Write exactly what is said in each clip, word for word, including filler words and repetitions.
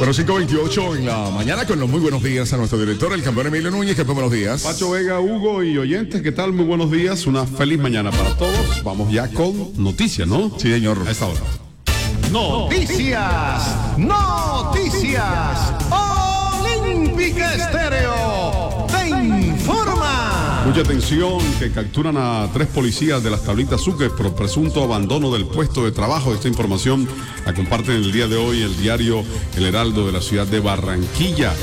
Bueno, cinco veintiocho en la mañana con los muy buenos días a nuestro director, el campeón Emilio Núñez. Que buenos días. Pacho Vega, Hugo y oyentes, ¿qué tal? Muy buenos días, una feliz mañana para todos. Vamos ya con noticias, ¿no? Sí, señor. A esta hora. Noticias, noticias, Olímpica Estéreo te informa. Mucha atención, que capturan a tres policías de las tablitas Sucre por presunto abandono del puesto de trabajo. Esta información la comparten el día de hoy el diario El Heraldo de la ciudad de Barranquilla.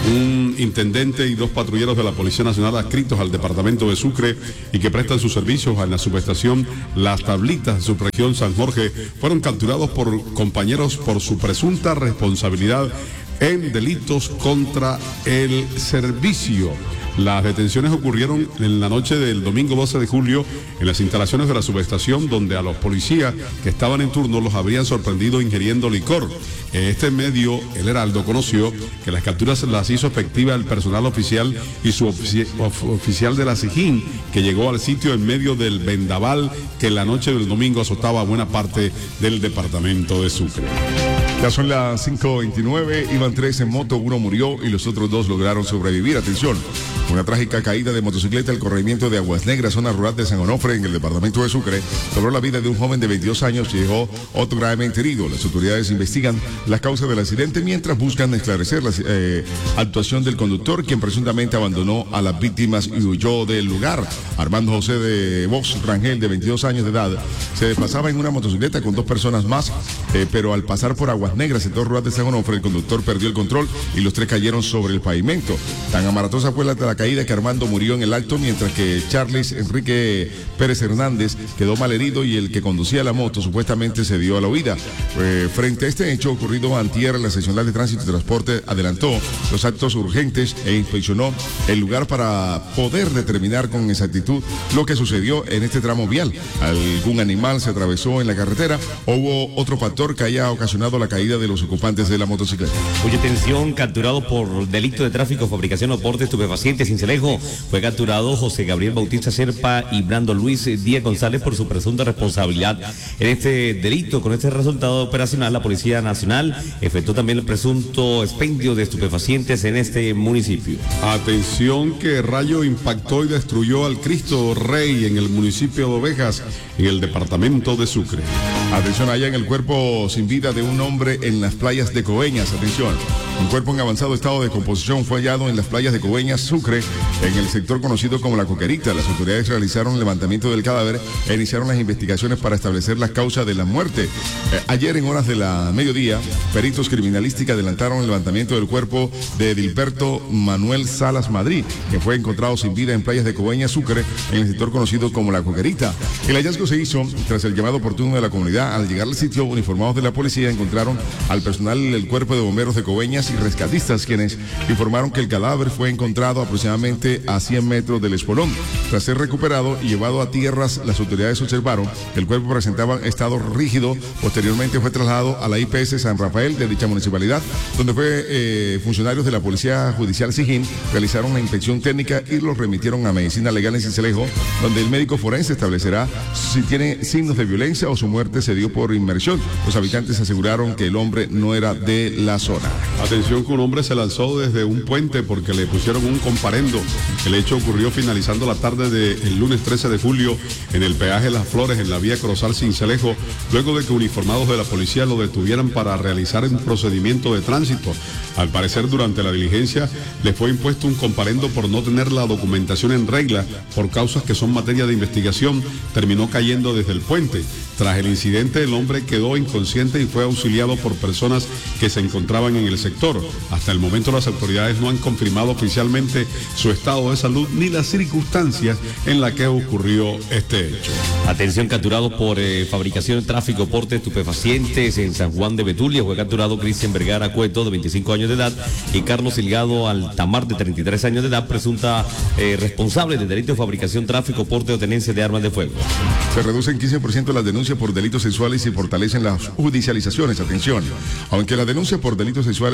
Un intendente y dos patrulleros de la Policía Nacional adscritos al departamento de Sucre y que prestan sus servicios en la subestación Las Tablitas de subregión San Jorge fueron capturados por compañeros por su presunta responsabilidad en delitos contra el servicio. Las detenciones ocurrieron en la noche del domingo doce de julio en las instalaciones de la subestación, donde a los policías que estaban en turno los habrían sorprendido ingiriendo licor. En este medio, El Heraldo conoció que las capturas las hizo efectiva el personal oficial y su ofici of oficial de la SIJIN, que llegó al sitio en medio del vendaval que la noche del domingo azotaba buena parte del departamento de Sucre. Ya son las cinco veintinueve, iban tres en moto, uno murió y los otros dos lograron sobrevivir. Atención, una trágica caída de motocicleta al corregimiento de Aguas Negras, zona rural de San Onofre, en el departamento de Sucre, cobró la vida de un joven de veintidós años y dejó otro gravemente herido. Las autoridades investigan las causas del accidente mientras buscan esclarecer la eh, actuación del conductor, quien presuntamente abandonó a las víctimas y huyó del lugar. Armando José de Vox Rangel, de veintidós años de edad, se desplazaba en una motocicleta con dos personas más, eh, pero al pasar por Aguas Negras, sector rural de San Onofre, el conductor perdió el control y los tres cayeron sobre el pavimento. Tan amaratosa fue la, la caída que Armando murió en el acto, mientras que Charles Enrique Pérez Hernández quedó malherido y el que conducía la moto supuestamente se dio a la huida. Eh, frente a este hecho ocurrido antier, la seccional de tránsito y transporte adelantó los actos urgentes e inspeccionó el lugar para poder determinar con exactitud lo que sucedió en este tramo vial. ¿Algún animal se atravesó en la carretera o hubo otro factor que haya ocasionado la caída de los ocupantes de la motocicleta? Mucha atención, capturado por delito de tráfico, fabricación o porte de estupefacientes en Cincelejo, fue capturado José Gabriel Bautista Serpa y Brando Luis Díaz González por su presunta responsabilidad en este delito. Con este resultado operacional, la Policía Nacional efectuó también el presunto expendio de estupefacientes en este municipio. Atención, que rayo impactó y destruyó al Cristo Rey en el municipio de Ovejas, en el departamento de Sucre. Atención, allá en el cuerpo sin vida de un hombre en las playas de Coveñas. Atención, un cuerpo en avanzado estado de descomposición fue hallado en las playas de Coveñas, Sucre, en el sector conocido como La Coquerita. Las autoridades realizaron el levantamiento del cadáver e iniciaron las investigaciones para establecer las causas de la muerte. Eh, ayer, en horas de la mediodía, peritos criminalísticos adelantaron el levantamiento del cuerpo de Edilberto Manuel Salas Madrid, que fue encontrado sin vida en playas de Coveñas, Sucre, en el sector conocido como La Coquerita. El hallazgo se hizo tras el llamado oportuno de la comunidad. Al llegar al sitio, uniformados de la policía encontraron al personal del cuerpo de bomberos de Coveñas y rescatistas, quienes informaron que el cadáver fue encontrado aproximadamente a cien metros del espolón. Tras ser recuperado y llevado a tierras, las autoridades observaron que el cuerpo presentaba estado rígido. Posteriormente fue trasladado a la I P S San Rafael de dicha municipalidad, donde fue eh, funcionarios de la Policía Judicial SIJIN realizaron una inspección técnica y los remitieron a Medicina Legal en Cincelejo, donde el médico forense establecerá si tiene signos de violencia o su muerte se dio por inmersión. Los habitantes aseguraron que el hombre no era de la zona. Atención, que un hombre se lanzó desde un puente porque le pusieron un comparendo. El hecho ocurrió finalizando la tarde del lunes trece de julio en el peaje Las Flores, en la vía Corozal Cincelejo, luego de que uniformados de la policía lo detuvieran para realizar un procedimiento de tránsito. Al parecer, durante la diligencia le fue impuesto un comparendo por no tener la documentación en regla por causas que son materia de investigación. Terminó cayendo desde el puente. Tras el incidente, el hombre quedó inconsciente y fue auxiliado por personas que se encontraban en el sector. Hasta el momento, las autoridades no han confirmado oficialmente su estado de salud ni las circunstancias en las que ocurrió este hecho. Atención, capturado por eh, fabricación, tráfico, porte de estupefacientes en San Juan de Betulia. Fue capturado Cristian Vergara Cueto, de veinticinco años de edad, y Carlos Silgado Altamar, de treinta y tres años de edad, presunta eh, responsable de delito de fabricación, tráfico, porte o tenencia de armas de fuego. Se reducen quince por ciento las denuncias por delitos sexuales y fortalecen las judicializaciones. Atención, aunque las denuncias por delitos sexuales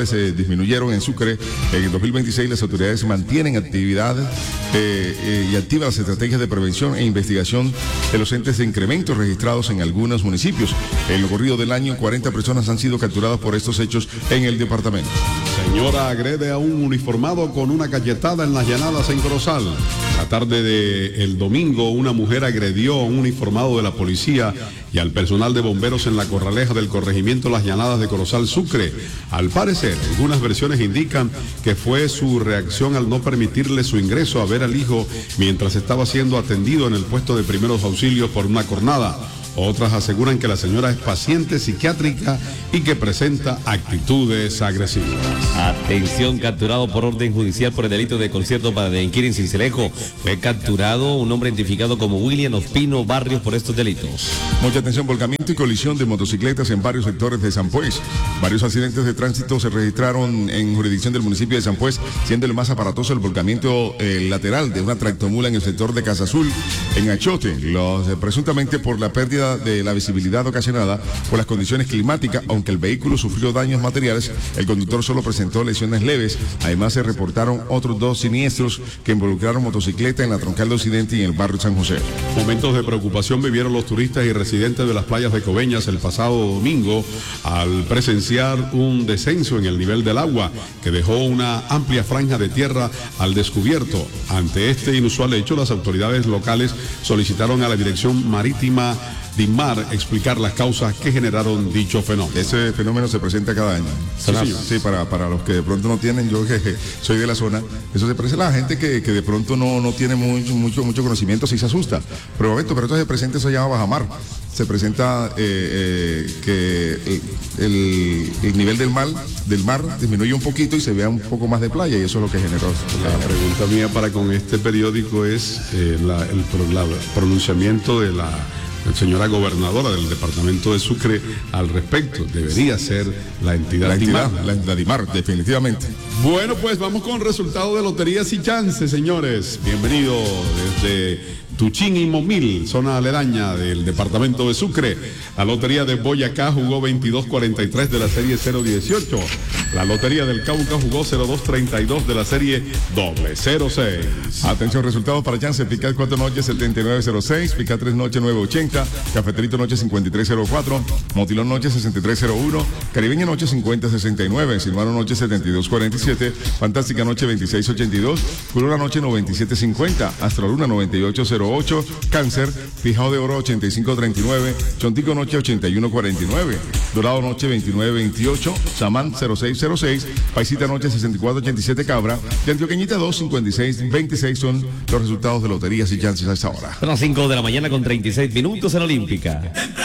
fraudes se disminuyeron en Sucre. En el dos mil veintiséis las autoridades mantienen actividades eh, eh, y activan las estrategias de prevención e investigación de los entes de incremento registrados en algunos municipios. En lo corrido del año, cuarenta personas han sido capturadas por estos hechos en el departamento. Señora agrede a un uniformado con una cachetada en las llanadas en Corozal. La tarde del domingo, una mujer agredió a un uniformado de la policía y al personal de bomberos en la corraleja del corregimiento Las Llanadas de Corozal, Sucre. Al parecer, algunas versiones indican que fue su reacción al no permitirle su ingreso a ver al hijo mientras estaba siendo atendido en el puesto de primeros auxilios por una cornada. Otras aseguran que la señora es paciente psiquiátrica y que presenta actitudes agresivas. Atención, capturado por orden judicial por el delito de concierto para delinquir en Sincelejo. Fue capturado un hombre identificado como William Ospino Barrios por estos delitos. Mucha atención, volcamiento y colisión de motocicletas en varios sectores de San Pues. Varios accidentes de tránsito se registraron en jurisdicción del municipio de San Pues, siendo el más aparatoso el volcamiento eh, lateral de una tractomula en el sector de Casa Azul, en Achote, los, eh, presuntamente por la pérdida de la visibilidad ocasionada por las condiciones climáticas. Aunque el vehículo sufrió daños materiales, el conductor solo presentó lesiones leves. Además, se reportaron otros dos siniestros que involucraron motocicleta en la troncal de Occidente y en el barrio San José. Momentos de preocupación vivieron los turistas y residentes de las playas de Coveñas el pasado domingo al presenciar un descenso en el nivel del agua que dejó una amplia franja de tierra al descubierto. Ante este inusual hecho, las autoridades locales solicitaron a la Dirección Marítima DIMAR explicar las causas que generaron dicho fenómeno. Ese fenómeno se presenta cada año. Sí, señor. Sí, para, para los que de pronto no tienen, yo que soy de la zona, eso se presenta a la gente que, que de pronto no, no tiene mucho, mucho, mucho conocimiento, sí se asusta. Pero momento, pero esto se presenta, eso se llama bajamar. Se presenta eh, eh, que el, el nivel del mar, del mar disminuye un poquito y se vea un poco más de playa, y eso es lo que generó. La pregunta mía para con este periódico es eh, la, el, la, el pronunciamiento de la señora gobernadora del departamento de Sucre al respecto. Debería ser la entidad, la entidad DIMAR. La, la DIMAR, definitivamente. Bueno, pues vamos con resultados de loterías y chances, señores. Bienvenido desde Tuchín y Momil, zona aledaña del departamento de Sucre. La lotería de Boyacá jugó veintidós cuarenta y tres de la serie cero dieciocho. La lotería del Cauca jugó cero dos treinta y dos de la serie doble cero seis. Atención, resultados para chance. Picat cuatro noches setenta y nueve cero seis, Picat tres noches nueve ochenta, Cafeterito noche cincuenta y tres cero cuatro, Motilón noche sesenta y tres cero uno, Caribeña noche cincuenta sesenta y nueve, Silvano noche setenta y dos cuarenta y siete, Fantástica noche veintiséis ochenta y dos, Flora noche noventa y siete cincuenta, Astroluna noventa y ocho cero ocho, Cáncer, Fijado de Oro ochenta y cinco treinta y nueve, Chontico noche ochenta y uno cuarenta y nueve, Dorado noche veintinueve veintiocho, Samán cero seis cero seis, Paisita noche sesenta y cuatro ochenta y siete, Cabra, y Antioqueñita dos cincuenta y seis veintiséis son los resultados de loterías y chances a esta hora. Son las cinco de la mañana con treinta y seis minutos en Olímpica.